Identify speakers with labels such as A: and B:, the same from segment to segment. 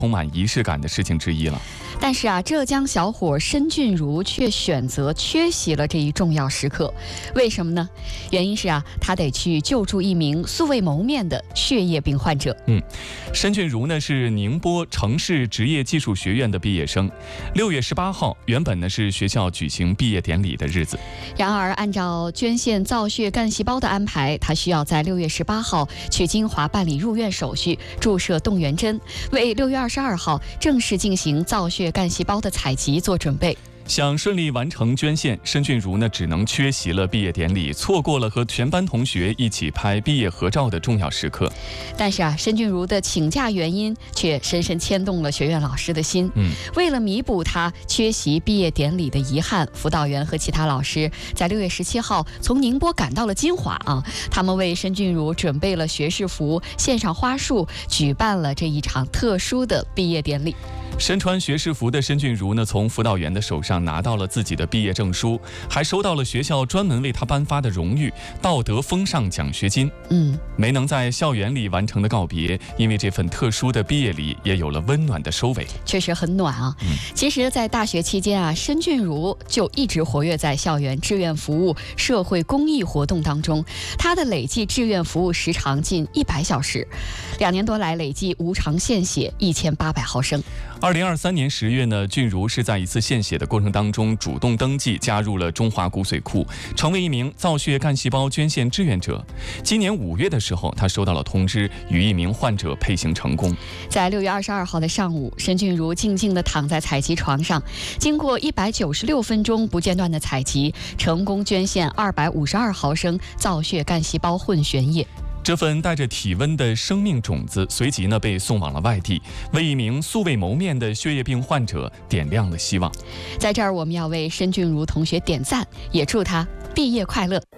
A: 充满仪式感的事情之一了。
B: 但是浙江小伙申俊如却选择缺席了这一重要时刻，为什么呢？原因是他得去救助一名素未谋面的血液病患者。
A: 申俊如呢是宁波城市职业技术学院的毕业生。6月18号，原本呢是学校举行毕业典礼的日子。
B: 然而，按照捐献造血干细胞的安排，他需要在6月18号去金华办理入院手续，注射动员针，为6月22号正式进行造血干细胞的采集做准备。
A: 想顺利完成捐献，申俊如呢只能缺席了毕业典礼，错过了和全班同学一起拍毕业合照的重要时刻。
B: 但是申俊如的请假原因却深深牵动了学院老师的心。为了弥补他缺席毕业典礼的遗憾，辅导员和其他老师在6月17号从宁波赶到了金华他们为申俊如准备了学士服，献上花束，举办了这一场特殊的毕业典礼。
A: 身穿学士服的申俊如呢，从辅导员的手上拿到了自己的毕业证书，还收到了学校专门为他颁发的荣誉道德风尚奖学金。没能在校园里完成的告别，因为这份特殊的毕业礼也有了温暖的收尾。
B: 确实很暖其实在大学期间申俊如就一直活跃在校园志愿服务、社会公益活动当中。他的累计志愿服务时长近100小时，2年多来累计无偿献血1800毫升。
A: 2023年10月呢，俊如是在一次献血的过程当中主动登记，加入了中华骨髓库，成为一名造血干细胞捐献志愿者。今年5月的时候，他收到了通知，与一名患者配型成功。
B: 在6月22号的上午，申俊如静静地躺在采集床上，经过196分钟不间断的采集，成功捐献252毫升造血干细胞混悬液。
A: 这份带着体温的生命种子随即呢被送往了外地，为一名素未谋面的血液病患者点亮了希望。
B: 在这儿，我们要为申俊如同学点赞，也祝他毕业快乐。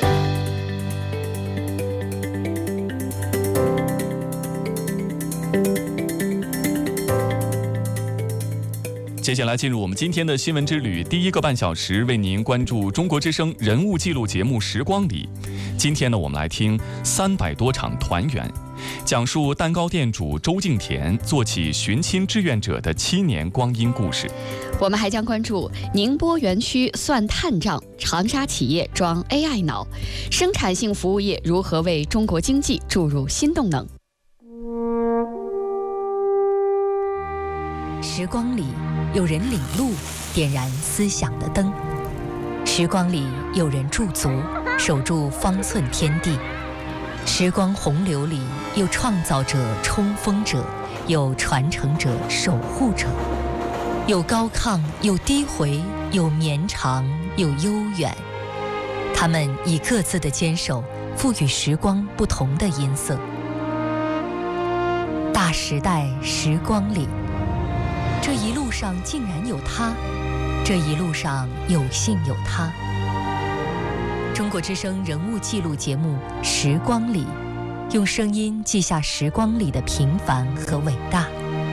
A: 接下来进入我们今天的新闻之旅，第一个半小时为您关注中国之声人物记录节目《时光里》。今天呢，我们来听300多场团圆，讲述蛋糕店主周敬田做起寻亲志愿者的7年光阴故事。
B: 我们还将关注宁波园区算碳账，长沙企业装 AI 脑，生产性服务业如何为中国经济注入新动能。
C: 时光里有人领路，点燃思想的灯；时光里有人驻足，守住方寸天地；时光洪流里有创造者、冲锋者，有传承者、守护者，有高亢，有低回，有绵长，有悠远。他们以各自的坚守，赋予时光不同的音色。大时代时光里，这一路上竟然有他，这一路上有幸有他。中国之声人物记录节目《时光里》，用声音记下时光里的平凡和伟大。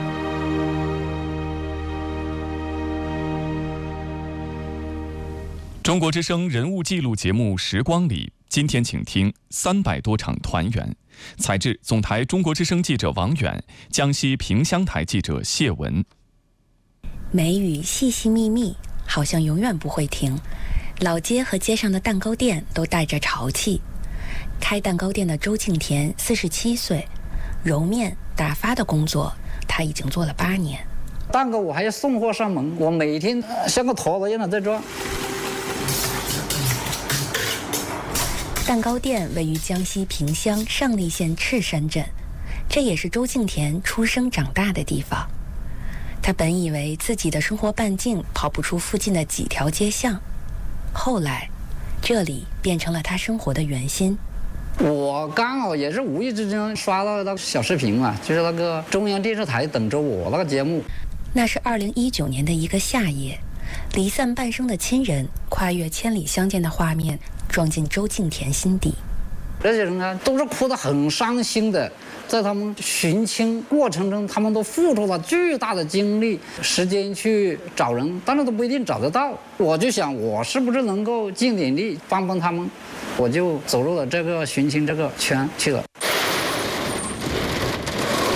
A: 中国之声人物记录节目《时光里》，今天请听300多场团圆。采制总台中国之声记者王远，江西萍乡台记者谢文。
D: 梅雨细细密密，好像永远不会停。老街和街上的蛋糕店都带着潮气。开蛋糕店的周敬田47岁，揉面打发的工作他已经做了8年。
E: 蛋糕我还要送货上门，我每天像个坨子一样在装。
D: 蛋糕店位于江西萍乡上栗县赤山镇，这也是周敬田出生长大的地方。他本以为自己的生活半径跑不出附近的几条街巷，后来这里变成了他生活的圆心。
E: 我刚好也是无意之间刷到那个小视频嘛，就是那个中央电视台等着我那个节目。
D: 那是2019年的一个夏夜，离散半生的亲人跨越千里相见的画面撞进周敬田心底。
E: 这些人都是哭得很伤心的，在他们寻亲过程中，他们都付出了巨大的精力、时间去找人，但是都不一定找得到。我就想，我是不是能够尽点力帮帮他们？我就走入了这个寻亲这个圈去了。
D: 周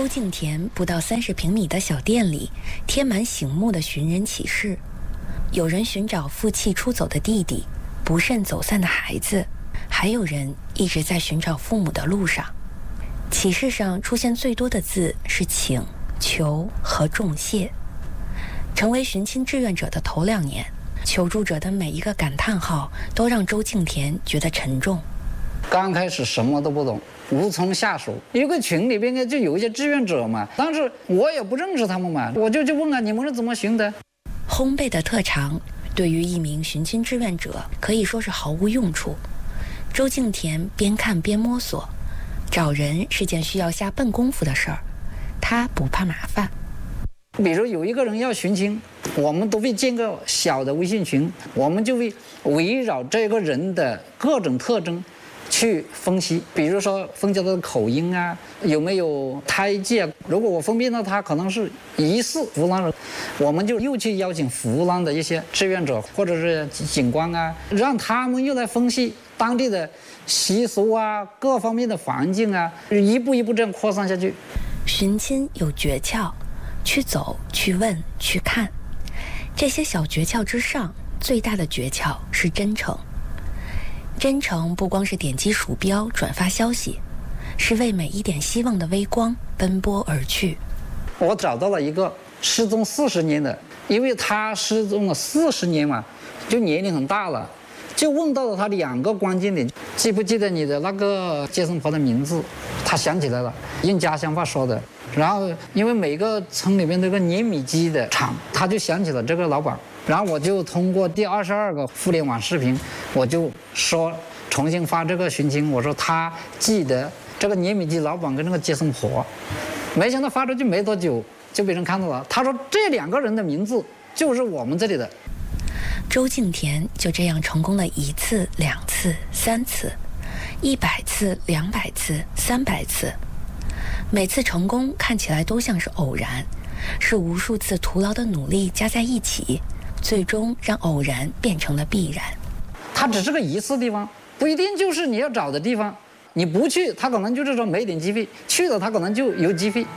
D: 周敬田不到30平米的小店里，贴满醒目的寻人启事。有人寻找负气出走的弟弟，不慎走散的孩子，还有人一直在寻找父母的路上。启事上出现最多的字是请、求和重谢。成为寻亲志愿者的头2年，求助者的每一个感叹号都让周敬田觉得沉重。
E: 刚开始什么都不懂，无从下手。一个群里边就有一些志愿者嘛，但是我也不认识他们嘛，我就问啊，你们是怎么寻的？
D: 烘焙的特长对于一名寻亲志愿者可以说是毫无用处。周敬田边看边摸索，找人是件需要下笨功夫的事儿，他不怕麻烦。
E: 比如有一个人要寻亲，我们都会建个小的微信群，我们就会围绕这个人的各种特征去分析，比如说分析他的口音啊，有没有胎记啊。如果我分辨到他可能是疑似湖南人，我们就又去邀请湖南的一些志愿者或者是警官啊，让他们又来分析当地的习俗啊，各方面的环境啊，一步一步这样扩散下去。
D: 寻亲有诀窍，去走，去问，去看。这些小诀窍之上，最大的诀窍是真诚。真诚不光是点击鼠标转发消息，是为每一点希望的微光奔波而去。
E: 我找到了一个失踪40年的，因为他失踪了40年嘛，就年龄很大了，就问到了他2个关键点：记不记得你的那个接生婆的名字？他想起来了，用家乡话说的。然后因为每个村里面都有个碾米机的厂，他就想起了这个老板。然后我就通过第22个互联网视频，我就说重新发这个寻亲，我说他记得这个碾米机老板跟那个接生婆。没想到发出去没多久就被人看到了，他说这2个人的名字就是我们这里的。
D: 周敬田就这样成功了1次、2次、3次，100次、200次、300次。每次成功看起来都像是偶然，是无数次徒劳的努力加在一起，最终让偶然变成了必然。
E: 它只是个疑似地方，不一定就是你要找的地方。你不去，他可能就是说没点机会；去了，他可能就有机会。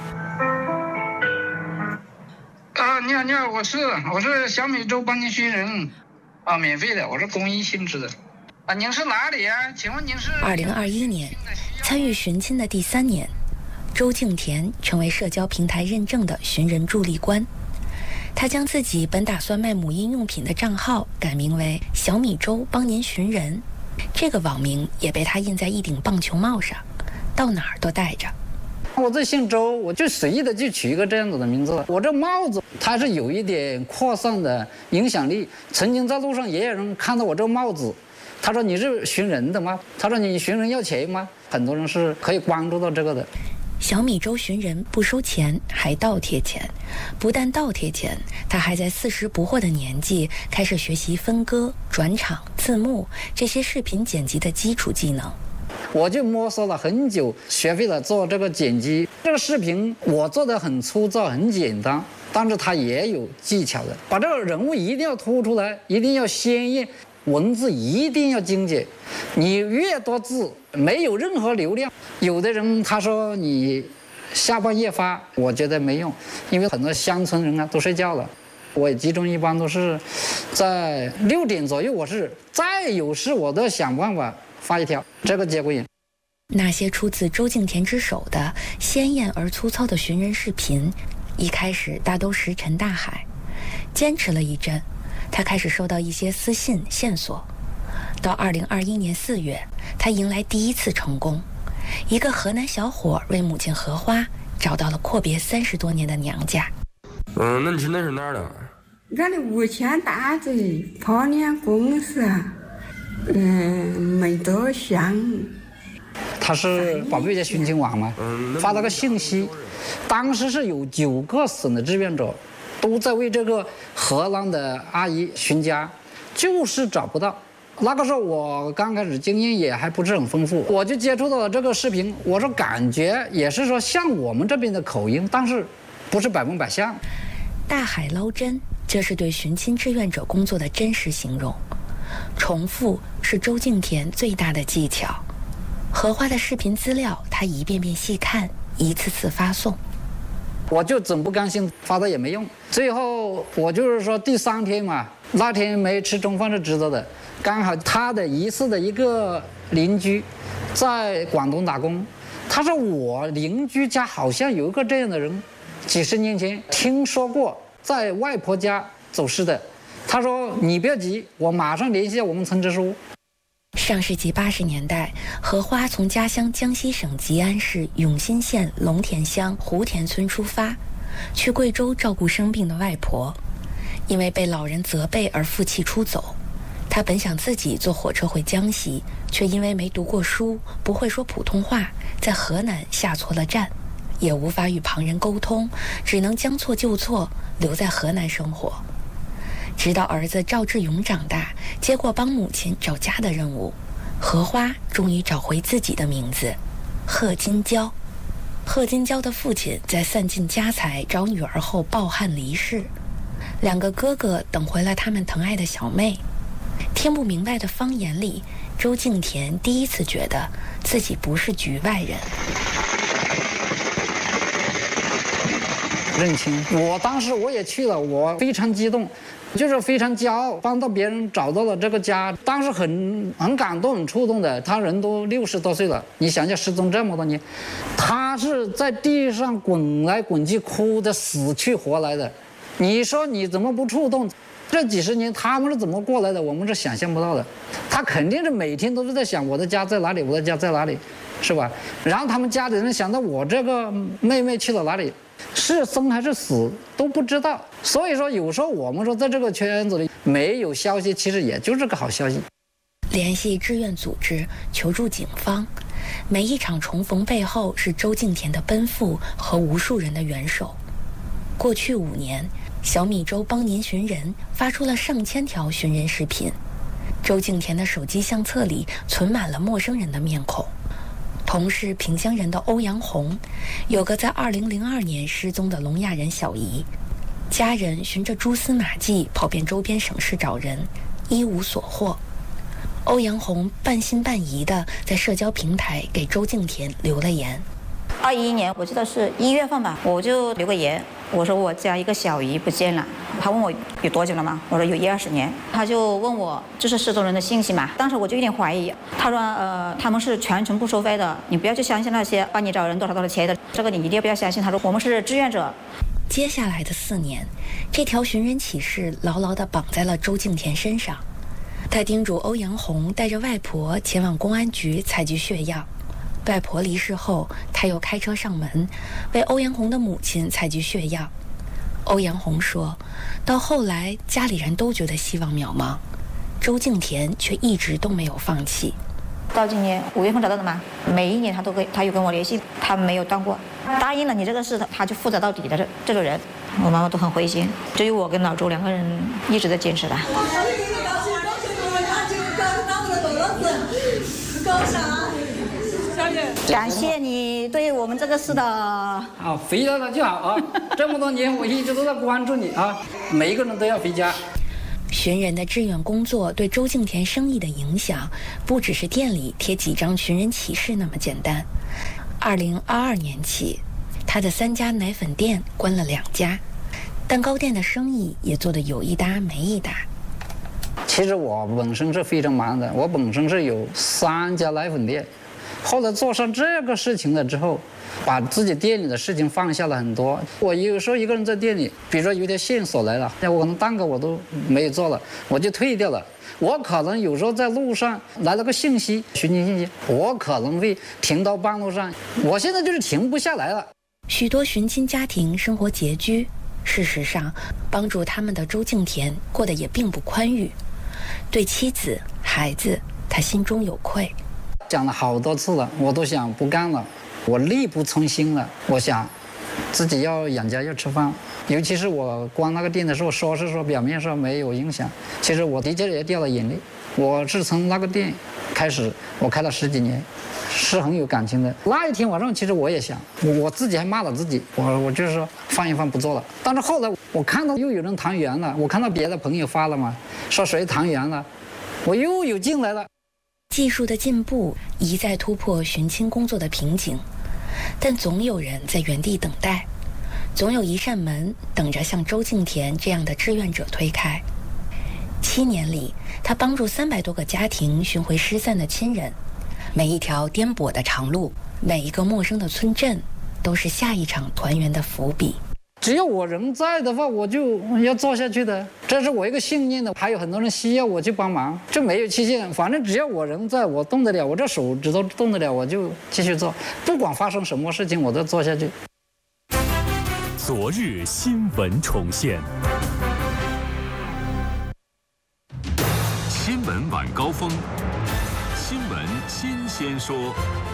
F: 你好，我是小米粥帮您寻人，免费的，我是公益性质的。您是哪里啊？请问您是
D: ？2021年，参与寻亲的第3年，周敬田成为社交平台认证的寻人助力官。他将自己本打算卖母婴用品的账号改名为“小米粥帮您寻人”，这个网名也被他印在一顶棒球帽上，到哪儿都带着。
E: 我这姓周，我就随意的就取一个这样子的名字了。我这帽子它是有一点扩散的影响力，曾经在路上也有人看到我这个帽子，他说你是寻人的吗？他说你寻人要钱吗？很多人是可以关注到这个的。
D: 小米粥寻人不收钱，还倒贴钱。不但倒贴钱，他还在40不惑的年纪开始学习分割、转场、字幕这些视频剪辑的基础技能。
E: 我就摸索了很久，学会了做这个剪辑。这个视频我做的很粗糙、很简单，但是它也有技巧的。把这个人物一定要突出来，一定要鲜艳，文字一定要精简。你越多字，没有任何流量。有的人他说你下半夜发，我觉得没用，因为很多乡村人都睡觉了。我集中一般都是在6点左右，我是再有事我都要想办法发一条，这个节骨眼。
D: 那些出自周敬田之手的鲜艳而粗糙的寻人视频，一开始大都石沉大海。坚持了一阵，他开始收到一些私信线索。到2021年4月，他迎来第1次成功。一个河南小伙为母亲荷花找到了阔别30多年的娘家。
G: 那你是哪儿的？
H: 俺的吴谦大嘴泡脸公司，没多像。
E: 他是宝贝家寻亲网嘛，发了个信息，当时是有9个省的志愿者都在为这个河南的阿姨寻家，就是找不到。那个时候我刚开始经验也还不是很丰富，我就接触到了这个视频，我说感觉也是说像我们这边的口音，但是不是100%像。
D: 大海捞针，这是对寻亲志愿者工作的真实形容。重复是周敬田最大的技巧。荷花的视频资料他一遍遍细看，一次次发送。
E: 我就总不甘心，发到也没用。最后我就是说第3天嘛，那天没吃中饭是知道的，刚好他的疑似的一个邻居在广东打工，他说我邻居家好像有一个这样的人，几10年前听说过在外婆家走失的。他说你不要急，我马上联系我们村支书。
D: 上世纪80年代，何花从家乡江西省吉安市永新县龙田乡湖田村出发，去贵州照顾生病的外婆。因为被老人责备而负气出走，他本想自己坐火车回江西，却因为没读过书，不会说普通话，在河南下错了站，也无法与旁人沟通，只能将错就错，留在河南生活。直到儿子赵志勇长大，接过帮母亲找家的任务，何花终于找回自己的名字贺金娇。贺金娇的父亲在散尽家财找女儿后抱憾离世，2个哥哥等回了他们疼爱的小妹。听不明白的方言里，周敬田第一次觉得自己不是局外人。
E: 认亲，我当时我也去了，我非常激动，就是非常骄傲，帮到别人找到了这个家，当时很感动，很触动的。他人都60多岁了，你想想失踪这么多年，他是在地上滚来滚去，哭得死去活来的。你说你怎么不触动？这几10年他们是怎么过来的？我们是想象不到的。他肯定是每天都是在想我的家在哪里，我的家在哪里，是吧？然后他们家里人想到我这个妹妹去了哪里，是生还是死都不知道。所以说有时候我们说在这个圈子里没有消息，其实也就是个好消息。
D: 联系志愿组织，求助警方，每一场重逢背后是周敬田的奔赴和无数人的援手。过去5年，小米粥帮您寻人发出了上千条寻人视频，周敬田的手机相册里存满了陌生人的面孔。同是萍乡人的欧阳红，有个在2002年失踪的聋哑人小姨，家人循着蛛丝马迹跑遍周边省市找人，一无所获。欧阳红半信半疑地在社交平台给周敬田留了言。
I: 21年，我记得是1月份吧，我就留个言，我说我家一个小姨不见了。他问我有多久了吗？我说有10-20年。他就问我这是失踪人的信息嘛？当时我就有点怀疑。他说他们是全程不收费的，你不要去相信那些帮你找人多少钱的，这个你一定不要相信。他说我们是志愿者。
D: 接下来的4年，这条寻人启事牢牢地绑在了周敬田身上。他叮嘱欧阳红带着外婆前往公安局采集血样。外婆离世后，他又开车上门，为欧阳红的母亲采集血样。欧阳红说，到后来家里人都觉得希望渺茫，周敬田却一直都没有放弃。
I: 到今年5月份找到的嘛，每一年他有跟我联系，他没有断过。答应了你这个事，他就负责到底的这种人，我妈妈都很灰心。只有我跟老周2个人一直在坚持的。感谢你对我们这个事的
E: 回家了就好啊！这么多年我一直都在关注你啊，每一个人都要回家。
D: 寻人的志愿工作对周敬田生意的影响，不只是店里贴几张寻人启事那么简单。2022年起，他的3家奶粉店关了2家，蛋糕店的生意也做得有一搭没一搭。
E: 其实我本身是非常忙的，我本身是有3家奶粉店。后来做上这个事情了之后，把自己店里的事情放下了很多。我有时候一个人在店里，比如说有条线索来了，我可能蛋糕我都没有做了，我就退掉了。我可能有时候在路上来了个信息，寻亲信息，我可能会停到半路上。我现在就是停不下来了。
D: 许多寻亲家庭生活拮据，事实上，帮助他们的周敬田过得也并不宽裕。对妻子、孩子，他心中有愧。
E: 讲了好多次了，我都想不干了，我力不从心了。我想自己要养家要吃饭，尤其是我关那个店的时候，说是说表面上没有影响，其实我的确也掉了眼泪。我是从那个店开始，我开了10几年，是很有感情的。那一天晚上，其实我也想，我自己还骂了自己，我就是说放一放不做了。但是后来我看到又有人谈圆了，我看到别的朋友发了嘛，说谁谈圆了，我又有劲来了。
D: 技术的进步一再突破寻亲工作的瓶颈，但总有人在原地等待。 总有一扇门等着像周敬田这样的志愿者推开。7年里，他帮助300多个家庭寻回失散的亲人。每一条颠簸的长路，每一个陌生的村镇，都是下一场团圆的伏笔。
E: 只要我人在的话，我就要做下去的，这是我一个信念的。还有很多人需要我去帮忙，这没有期限，反正只要我人在，我动得了，我这手指头动得了，我就继续做，不管发生什么事情，我都做下去。
J: 昨日新闻重现，
K: 新闻晚高峰，新闻新鲜说。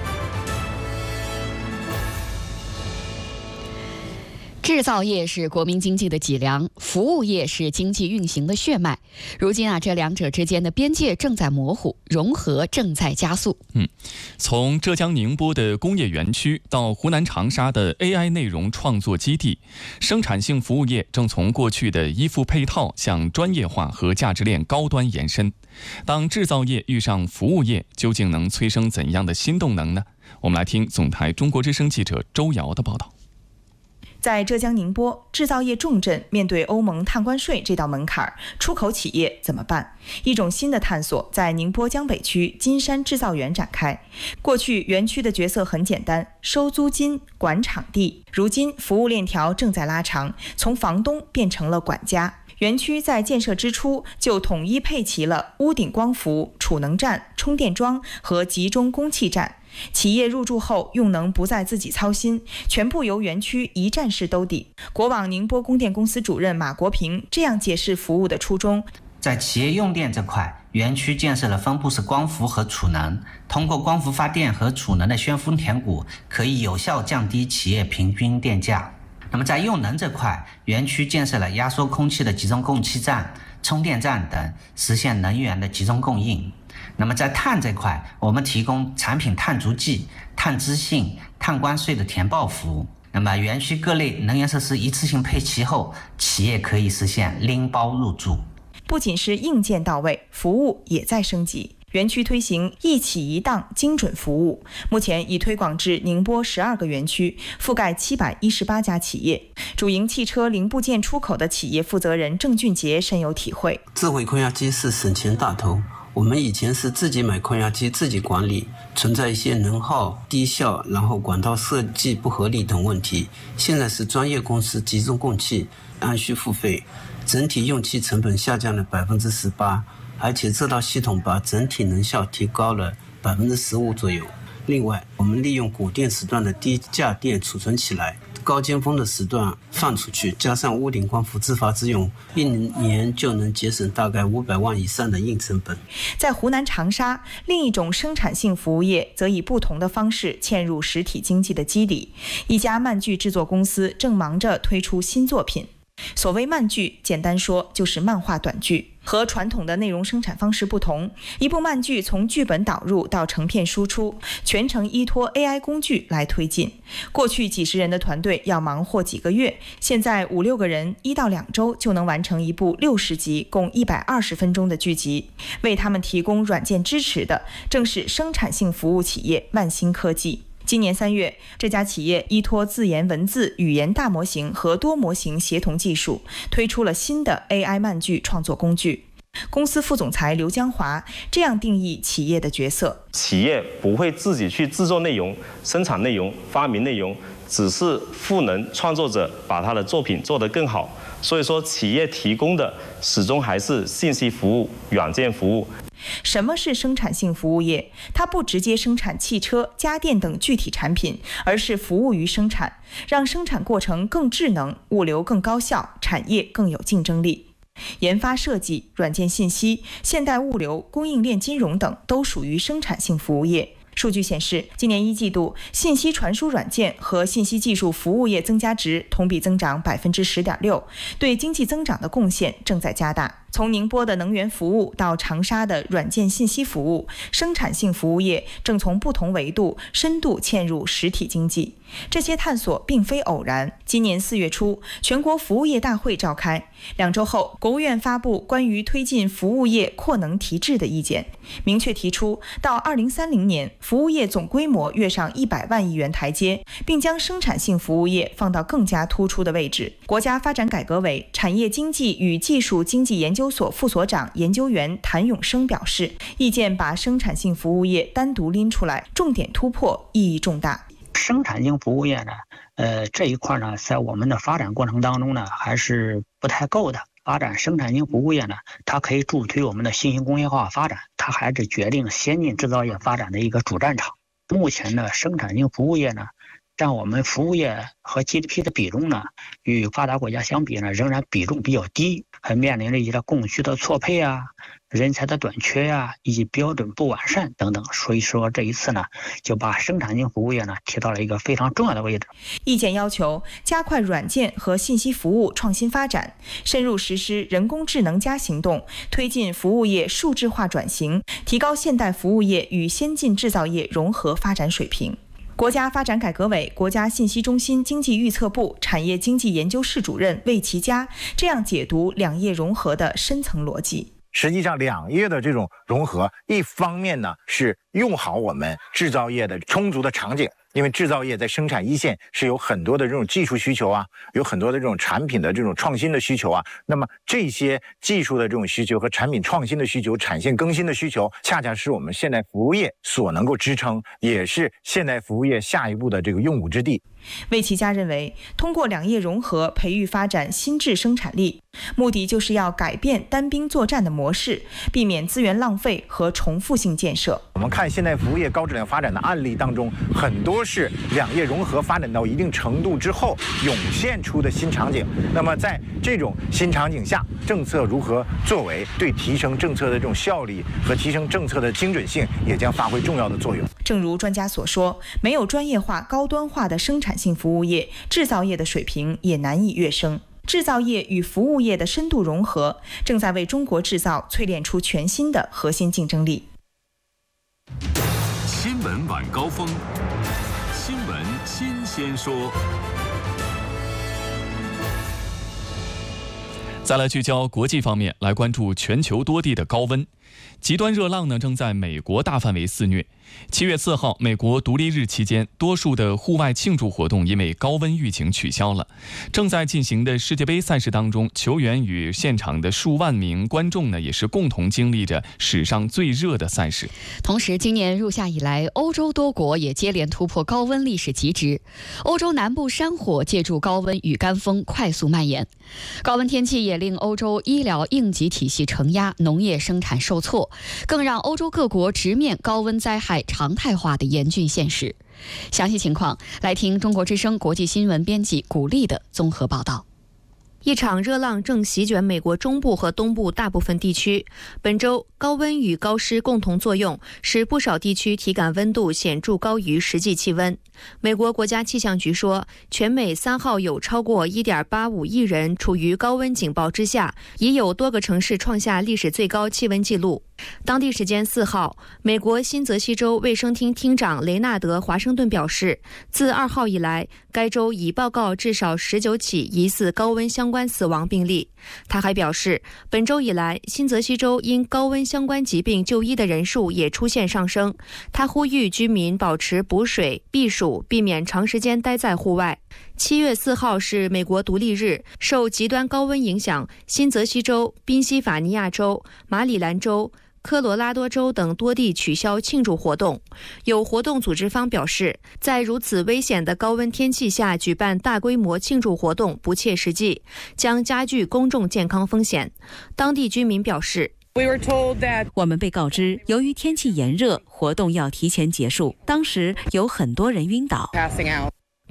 B: 制造业是国民经济的脊梁，服务业是经济运行的血脉。如今这两者之间的边界正在模糊，融合正在加速。
A: 从浙江宁波的工业园区到湖南长沙的 AI 内容创作基地，生产性服务业正从过去的依附配套向专业化和价值链高端延伸。当制造业遇上服务业，究竟能催生怎样的新动能呢？我们来听总台中国之声记者周瑶的报道。
L: 在浙江宁波，制造业重镇面对欧盟碳关税这道门槛，出口企业怎么办？一种新的探索在宁波江北区金山制造园展开。过去园区的角色很简单，收租金、管场地。如今服务链条正在拉长，从房东变成了管家。园区在建设之初就统一配齐了屋顶光伏、储能站、充电桩和集中供气站。企业入驻后用能不再自己操心，全部由园区一站式兜底。国网宁波供电公司主任马国平这样解释服务的初衷：
M: 在企业用电这块，园区建设了分布式光伏和储能，通过光伏发电和储能的宣封填谷，可以有效降低企业平均电价。那么在用能这块，园区建设了压缩空气的集中供气站、充电站等，实现能源的集中供应。那么在碳这块，我们提供产品碳足迹、碳资信、碳关税的填报服务。那么园区各类能源设施一次性配齐后，企业可以实现拎包入驻。
L: 不仅是硬件到位，服务也在升级。园区推行一起一档精准服务，目前已推广至宁波12个园区，覆盖718家企业。主营汽车零部件出口的企业负责人郑俊杰深有体会：
N: 智慧空压机是省钱大头。我们以前是自己买空压机自己管理，存在一些能耗、低效，然后管道设计不合理等问题。现在是专业公司集中供气，按需付费，整体用气成本下降了18%，而且这套系统把整体能效提高了15%左右。另外，我们利用谷电时段的低价电储存起来，高尖峰的时段放出去，加上屋顶光伏自发自用，1年就能节省大概500万以上的硬成本。
L: 在湖南长沙，另一种生产性服务业则以不同的方式嵌入实体经济的基底。一家漫剧制作公司正忙着推出新作品。所谓漫剧，简单说就是漫画短剧。和传统的内容生产方式不同，一部漫剧从剧本导入到成片输出，全程依托 AI 工具来推进。过去几十人的团队要忙活几个月，现在5-6个人1到2周就能完成一部60集、共120分钟的剧集。为他们提供软件支持的，正是生产性服务企业万兴科技。今年3月，这家企业依托自研文字语言大模型和多模型协同技术，推出了新的 AI 漫剧创作工具。公司副总裁刘江华这样定义企业的角色：
O: 企业不会自己去制作内容、生产内容、发明内容，只是赋能创作者把他的作品做得更好。所以说，企业提供的始终还是信息服务、软件服务。
L: 什么是生产性服务业？它不直接生产汽车、家电等具体产品，而是服务于生产，让生产过程更智能，物流更高效，产业更有竞争力。研发设计、软件信息、现代物流、供应链金融等都属于生产性服务业。数据显示，今年1季度，信息传输软件和信息技术服务业增加值同比增长10.6%，对经济增长的贡献正在加大。 从宁波的能源服务到长沙的软件信息服务，生产性服务业正从不同维度深度嵌入实体经济。这些探索并非偶然。今年4月初，全国服务业大会召开，2周后，国务院发布关于推进服务业扩能提质的意见，明确提出，到2030年，服务业总规模跃上100万亿元台阶，并将生产性服务业放到更加突出的位置。国家发展改革委产业经济与技术经济研究所副所长研究员谭永生表示，意见把生产性服务业单独拎出来，重点突破，意义重大。
P: 生产性服务业呢，这一块呢，在我们的发展过程当中呢，还是不太够的。发展生产性服务业呢，它可以助推我们的新型工业化发展，它还是决定先进制造业发展的一个主战场。目前呢，生产性服务业呢，占我们服务业和 GDP 的比重呢，与发达国家相比呢，仍然比重比较低，还面临着一些供需的错配啊、人才的短缺呀，以及标准不完善等等。所以说这一次呢，就把生产性服务业呢提到了一个非常重要的位置。
L: 意见要求加快软件和信息服务创新发展，深入实施人工智能行动，推进服务业数字化转型，提高现代服务业与先进制造业融合发展水平。国家发展改革委国家信息中心经济预测部产业经济研究室主任魏其佳这样解读两业融合的深层逻辑。
Q: 实际上两业的这种融合，一方面呢是用好我们制造业的充足的场景，因为制造业在生产一线是有很多的这种技术需求啊，有很多的这种产品的这种创新的需求啊。那么这些技术的这种需求和产品创新的需求、产线更新的需求，恰恰是我们现代服务业所能够支撑，也是现代服务业下一步的这个用武之地。
L: 魏其佳认为，通过两业融合培育发展新质生产力，目的就是要改变单兵作战的模式，避免资源浪费和重复性建设。
Q: 我们看现代服务业高质量发展的案例当中，很多是两业融合发展到一定程度之后涌现出的新场景。那么在这种新场景下，政策如何作为，对提升政策的这种效率和提升政策的精准性也将发挥重要的作用。
L: 正如专家所说，没有专业化、高端化的生产性服务业，制造业的水平也难以跃升。制造业与服务业的深度融合，正在为中国制造淬炼出全新的核心竞争力。
K: 新闻晚高峰，新闻新鲜说。
A: 再来聚焦国际方面，来关注全球多地的高温。极端热浪呢正在美国大范围肆虐。7月4号，美国独立日期间，多数的户外庆祝活动因为高温预警取消了。正在进行的世界杯赛事当中，球员与现场的数万名观众呢，也是共同经历着史上最热的赛事。
B: 同时，今年入夏以来，欧洲多国也接连突破高温历史极值。欧洲南部山火借助高温与干风快速蔓延，高温天气也令欧洲医疗应急体系承压，农业生产受挫，更让欧洲各国直面高温灾害常态化的严峻现实。详细情况来听中国之声国际新闻编辑古丽的综合报道。
R: 一场热浪正席卷美国中部和东部大部分地区。本周，高温与高湿共同作用，使不少地区体感温度显著高于实际气温。美国国家气象局说，全美3号有超过 1.85 亿人处于高温警报之下，已有多个城市创下历史最高气温纪录。当地时间4号，美国新泽西州卫生厅厅长雷纳德·华盛顿表示，自2号以来，该州已报告至少19起疑似高温相关死亡病例。他还表示，本周以来，新泽西州因高温相关疾病就医的人数也出现上升。他呼吁居民保持补水、避暑，避免长时间待在户外。7月4号是美国独立日，受极端高温影响，新泽西州、宾夕法尼亚州、马里兰州、科罗拉多州等多地取消庆祝活动。有活动组织方表示，在如此危险的高温天气下举办大规模庆祝活动不切实际，将加剧公众健康风险。当地居民表示，
S: 我们被告知，由于天气炎热，活动要提前结束。当时有很多人晕倒。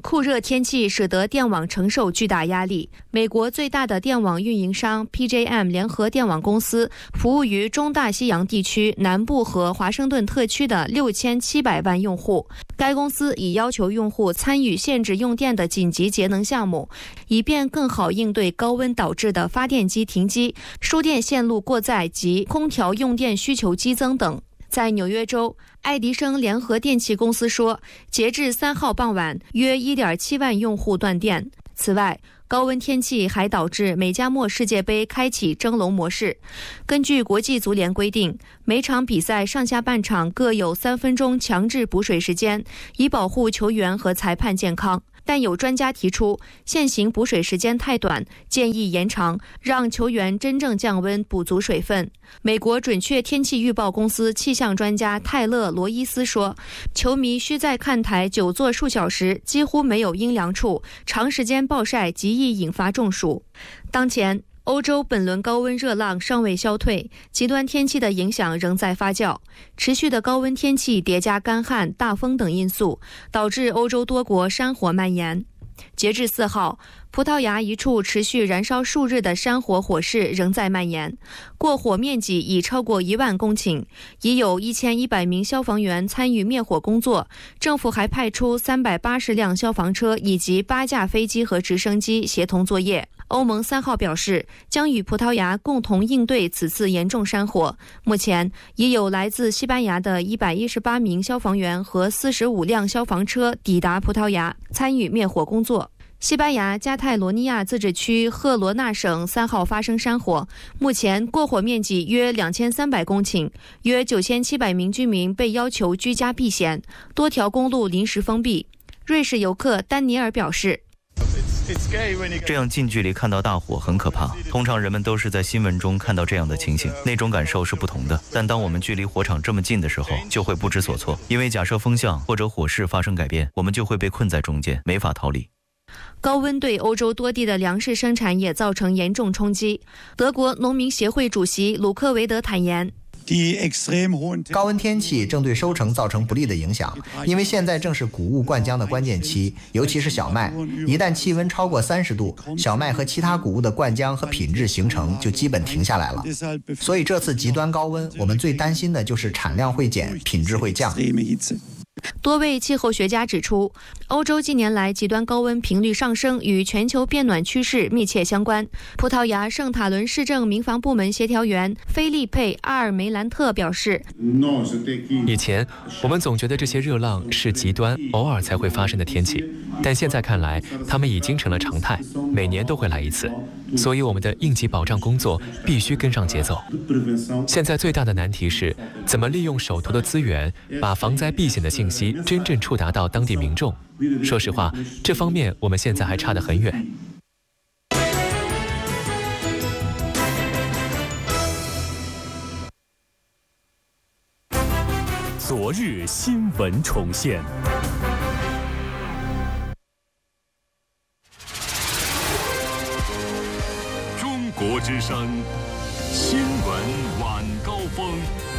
R: 酷热天气使得电网承受巨大压力。美国最大的电网运营商 PJM 联合电网公司服务于中大西洋地区南部和华盛顿特区的6700万用户。该公司已要求用户参与限制用电的紧急节能项目，以便更好应对高温导致的发电机停机、输电线路过载及空调用电需求激增等。在纽约州，爱迪生联合电气公司说，截至3号傍晚，约 1.7 万用户断电。此外，高温天气还导致美加墨世界杯开启蒸笼模式。根据国际足联规定，每场比赛上下半场各有3分钟强制补水时间，以保护球员和裁判健康。但有专家提出，现行补水时间太短，建议延长，让球员真正降温补足水分。美国准确天气预报公司气象专家泰勒·罗伊斯说，球迷需在看台久坐数小时，几乎没有阴凉处，长时间暴晒极易引发中暑。当前欧洲本轮高温热浪尚未消退，极端天气的影响仍在发酵。持续的高温天气叠加干旱、大风等因素，导致欧洲多国山火蔓延。截至4号，葡萄牙一处持续燃烧数日的山火火势仍在蔓延，过火面积已超过1万公顷，已有1100名消防员参与灭火工作。政府还派出380辆消防车以及8架飞机和直升机协同作业。欧盟3号表示，将与葡萄牙共同应对此次严重山火。目前已有来自西班牙的118名消防员和45辆消防车抵达葡萄牙，参与灭火工作。西班牙加泰罗尼亚自治区赫罗纳省3号发生山火，目前过火面积约2300公顷，约9700名居民被要求居家避险，多条公路临时封闭。瑞士游客丹尼尔表示，
T: 这样近距离看到大火很可怕，通常人们都是在新闻中看到这样的情形，那种感受是不同的。但当我们距离火场这么近的时候，就会不知所措，因为假设风向或者火势发生改变，我们就会被困在中间，没法逃离。
R: 高温对欧洲多地的粮食生产也造成严重冲击。德国农民协会主席鲁克维德坦言，
U: 高温天气正对收成造成不利的影响，因为现在正是谷物灌浆的关键期，尤其是小麦。一旦气温超过30度，小麦和其他谷物的灌浆和品质形成就基本停下来了。所以这次极端高温，我们最担心的就是产量会减，品质会降。
R: 多位气候学家指出，欧洲近年来极端高温频率上升与全球变暖趋势密切相关。葡萄牙圣塔伦市政民防部门协调员菲利佩·阿尔梅兰特表示，
V: 以前我们总觉得这些热浪是极端偶尔才会发生的天气，但现在看来它们已经成了常态，每年都会来一次，所以我们的应急保障工作必须跟上节奏。现在最大的难题是怎么利用手头的资源，把防灾避险的信息真正触达到当地民众。说实话，这方面我们现在还差得很远。
J: 昨日新闻重现。
K: 中国之声新闻晚高峰。